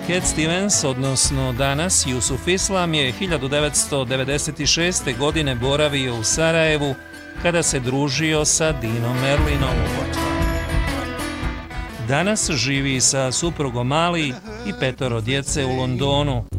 Cat Stevens, odnosno danas Jusuf Islam, je 1996. godine boravio u Sarajevu kada se družio sa Dinom Merlinom. Danas živi sa suprugom Ali i 5 djece u Londonu.